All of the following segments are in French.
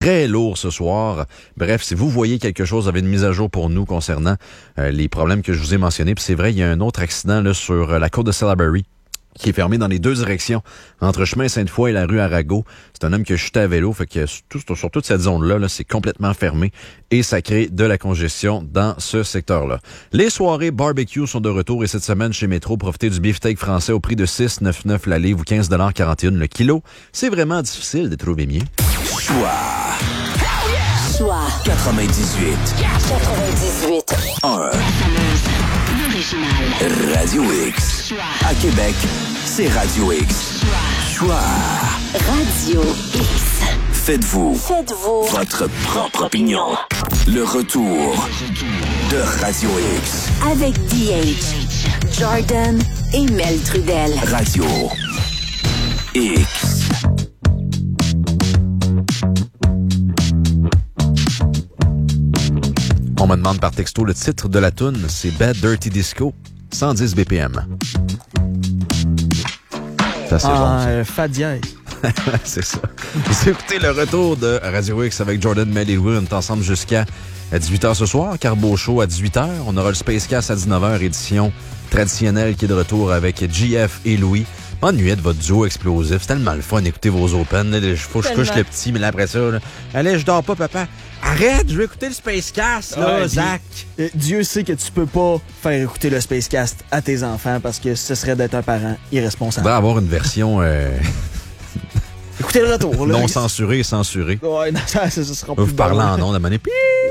très lourd ce soir. Bref, si vous voyez quelque chose, vous avez une mise à jour pour nous concernant les problèmes que je vous ai mentionnés. Puis c'est vrai, il y a un autre accident là, sur la côte de Salaberry qui est fermé dans les deux directions, entre chemin Sainte-Foy et la rue Arago. C'est un homme qui a chuté à vélo, fait que sur toute cette zone-là, là, c'est complètement fermé et ça crée de la congestion dans ce secteur-là. Les soirées barbecue sont de retour et cette semaine chez Métro, profitez du beefsteak français au prix de 6,99 la livre ou 15,41 le kilo. C'est vraiment difficile de trouver mieux. Choix 98 1 Radio X. À Québec, c'est Radio X. Choix Radio X. Faites-vous votre propre opinion. Le retour de Radio X. Avec DH, Jordan et Mel Trudel. Radio X. On me demande par texto le titre de la toune, c'est Bad Dirty Disco, 110 BPM. Ça, c'est bon, Fa dièse. c'est ça. Vous écoutez le retour de Radio X avec Jordan, Mel et Louis. On est ensemble jusqu'à 18h ce soir. Carbo Show à 18h. On aura le Space Cast à 19h, édition traditionnelle qui est de retour avec JF et Louis. M'ennuyais de votre duo explosif. C'est tellement le fun d'écouter vos open. Il faut que je couche le petit, mais là, après ça, là, allez, je dors pas, papa. Arrête, je veux écouter le Space Cast, là, Zach. Dieu sait que tu peux pas faire écouter le Space Cast à tes enfants parce que ce serait d'être un parent irresponsable. Il va avoir une version Écoutez le retour. Là. non censurée et censurée. Ouais, non, ça sera On plus vous parler en ondes à manier.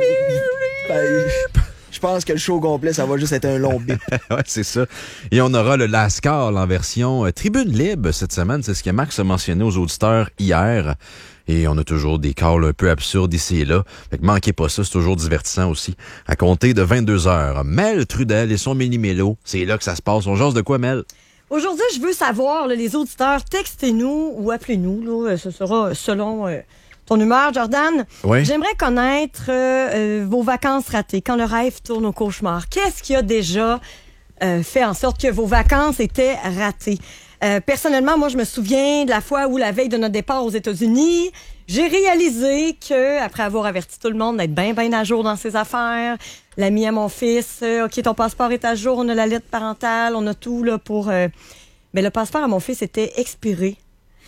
Je pense que le show complet, ça va juste être un long bip. Ouais, c'est ça. Et on aura le Lascar en version tribune libre cette semaine. C'est ce que Max a mentionné aux auditeurs hier. Et on a toujours des calls un peu absurdes ici et là. Fait que manquez pas ça, c'est toujours divertissant aussi. À compter de 22h. Mel Trudel et son mini-mélo. C'est là que ça se passe. On jase de quoi, Mel? Aujourd'hui, je veux savoir, là, les auditeurs, textez-nous ou appelez-nous. Là, ce sera selon ton humeur, Jordan. Oui. J'aimerais connaître vos vacances ratées, quand le rêve tourne au cauchemar. Qu'est-ce qui a déjà fait en sorte que vos vacances étaient ratées? Personnellement, moi, je me souviens de la fois où, la veille de notre départ aux États-Unis, j'ai réalisé que, après avoir averti tout le monde d'être bien à jour dans ses affaires, l'ami à mon fils, OK, ton passeport est à jour, on a la lettre parentale, on a tout là pour... Mais le passeport à mon fils était expiré.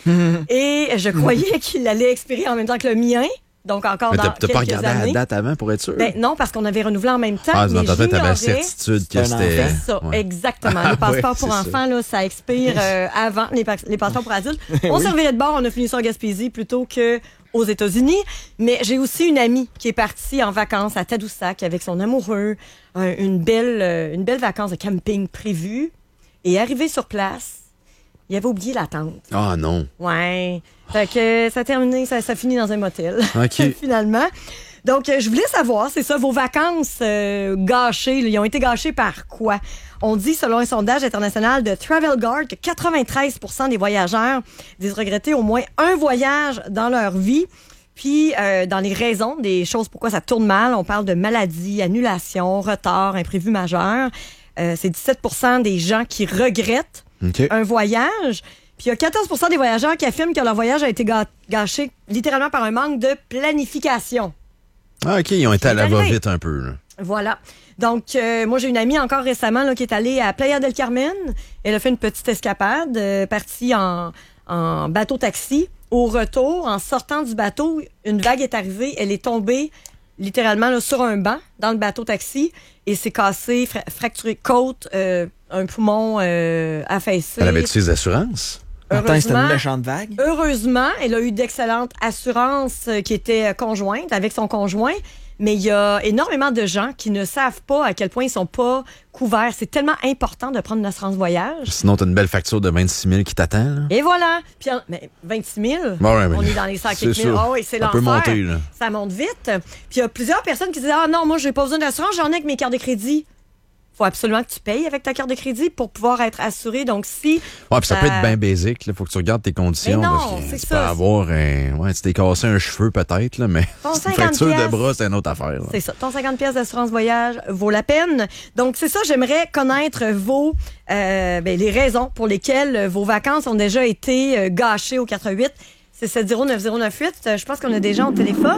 Et je croyais qu'il allait expirer en même temps que le mien. Donc, encore dans t'as pas regardé années. la date avant pour être sûr? Ben, non, parce qu'on avait renouvelé en même temps. Ah, dans mais ta tête, t'avais la j'ignorais... certitude que c'était... C'est ça, Ouais. exactement. Les passeports pour enfants, là, ça expire avant les passeports pour adultes. On servirait de bord, on a fini ça en Gaspésie plutôt que aux États-Unis. Mais j'ai aussi une amie qui est partie en vacances à Tadoussac avec son amoureux. Une belle vacance de camping prévue. Et arrivé sur place, il avait oublié la tente. Ah non. Ouais. Fait que ça a terminé, ça finit dans un motel. OK. Finalement. Donc, je voulais savoir, c'est ça, vos vacances gâchées, là, ils ont été gâchées par quoi? On dit, selon un sondage international de Travel Guard, que 93% des voyageurs disent regretter au moins un voyage dans leur vie. Puis, dans les raisons des choses pourquoi ça tourne mal, on parle de maladies, annulations, retards, imprévus majeurs. C'est 17% des gens qui regrettent un voyage. Puis il y a 14% des voyageurs qui affirment que leur voyage a été gâché littéralement par un manque de planification. Ah, OK, ils ont été à la va-vite un peu. Là. Voilà. Donc, moi, j'ai une amie encore récemment là, qui est allée à Playa del Carmen. Elle a fait une petite escapade, partie en bateau-taxi. Au retour, en sortant du bateau, une vague est arrivée. Elle est tombée littéralement là, sur un banc dans le bateau-taxi et s'est cassée, fracturée côte, un poumon affaissé. Elle avait-tu ses assurances? Attends, c'était une méchante vague. Heureusement, elle a eu d'excellentes assurances qui étaient conjointes avec son conjoint. Mais il y a énormément de gens qui ne savent pas à quel point ils sont pas couverts. C'est tellement important de prendre une assurance voyage. Sinon, t'as une belle facture de 26 000 qui t'attend. Là. Et voilà. Puis, mais 26 000, on est dans les 100 000. Ah oui, c'est l'enfer. Ça peut monter, là. Ça monte vite. Puis il y a plusieurs personnes qui disent « Ah non, moi, j'ai pas besoin d'assurance, j'en ai avec mes cartes de crédit. » Faut absolument que tu payes avec ta carte de crédit pour pouvoir être assuré. Donc, si... Ouais, puis ça peut être bien basique. Il faut que tu regardes tes conditions. Mais non, parce que c'est tu ça. peux avoir un... Ouais, tu t'es cassé un cheveu peut-être, là, mais Ton une 50 fracture de piastres. bras, c'est une autre affaire. Là. C'est ça. Ton 50 pièces d'assurance voyage vaut la peine. Donc, c'est ça. J'aimerais connaître vos les raisons pour lesquelles vos vacances ont déjà été gâchées au 418 670 9098. Je pense qu'on a des gens au téléphone.